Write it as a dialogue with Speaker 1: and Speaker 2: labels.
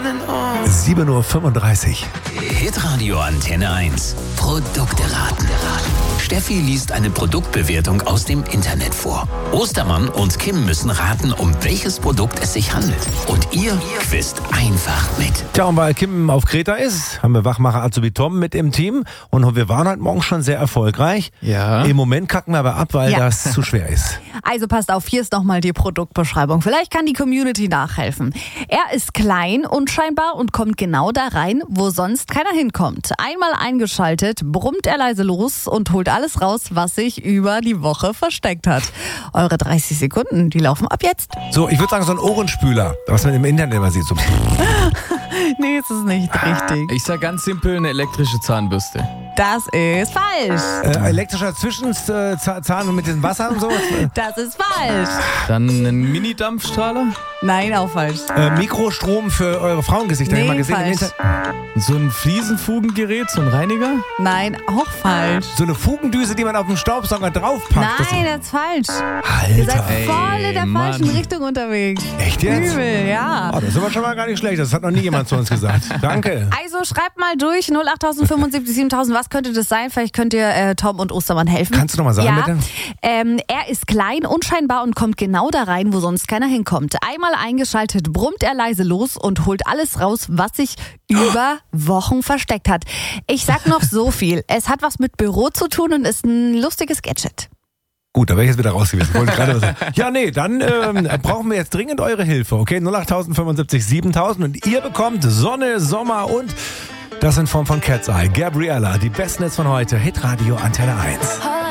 Speaker 1: 7:35 Uhr.
Speaker 2: Hitradio Antenne 1. Produkte raten. Steffi liest eine Produktbewertung aus dem Internet vor. Ostermann und Kim müssen raten, um welches Produkt es sich handelt. Und ihr quizt einfach mit.
Speaker 1: Tja, und weil Kim auf Kreta ist, haben wir Wachmacher Azubi Tom mit im Team. Und wir waren heute Morgen schon sehr erfolgreich.
Speaker 3: Ja.
Speaker 1: Im Moment kacken wir aber ab, weil das zu schwer ist.
Speaker 4: Also passt auf, hier ist nochmal die Produktbeschreibung. Vielleicht kann die Community nachhelfen. Er ist klein, unscheinbar und kommt genau da rein, wo sonst keiner hinkommt. Einmal eingeschaltet, brummt er leise los und holt alles raus, was sich über die Woche versteckt hat. Eure 30 Sekunden, die laufen ab jetzt.
Speaker 1: So, ich würde sagen, so ein Ohrenspüler, was man im Internet immer sieht. So.
Speaker 4: Nee, ist es nicht richtig.
Speaker 3: Ich sag ganz simpel, eine elektrische Zahnbürste.
Speaker 4: Das ist falsch.
Speaker 1: Elektrischer Zwischenzahn mit dem Wasser und so.
Speaker 4: Das ist falsch.
Speaker 3: Dann ein Mini-Dampfstrahler.
Speaker 4: Nein, auch falsch.
Speaker 1: Mikrostrom für eure Frauengesichter. Hab ich mal gesehen im
Speaker 4: falsch.
Speaker 1: Internet.
Speaker 3: So ein Fliesenfugengerät, so ein Reiniger.
Speaker 4: Nein, auch falsch.
Speaker 1: So eine Fugendüse, die man auf den Staubsauger draufpackt.
Speaker 4: Nein, das ist falsch. Ihr seid
Speaker 1: Alter.
Speaker 4: voll in der
Speaker 3: Mann.
Speaker 4: falschen Richtung unterwegs.
Speaker 1: Echt jetzt?
Speaker 4: Übel, ja.
Speaker 1: Oh, das ist aber schon mal gar nicht schlecht. Das hat noch nie jemand zu uns gesagt. Danke.
Speaker 4: Also schreibt mal durch, 08075 7000, was könnte das sein? Vielleicht könnt ihr Tom und Ostermann helfen.
Speaker 1: Kannst du noch mal sagen, bitte?
Speaker 4: Er ist klein, unscheinbar und kommt genau da rein, wo sonst keiner hinkommt. Einmal eingeschaltet, brummt er leise los und holt alles raus, was sich über Wochen versteckt hat. Ich sag noch so viel. Es hat was mit Büro zu tun und ist ein lustiges Gadget.
Speaker 1: Gut, da wäre ich jetzt wieder raus gewesen. Wollte ich gerade was sagen. Ja, nee, dann brauchen wir jetzt dringend eure Hilfe, okay? 08075 7000 und ihr bekommt Sonne, Sommer und das in Form von Cat's Eye. Gabriella, die besten Hits von heute. Hitradio Antenne 1.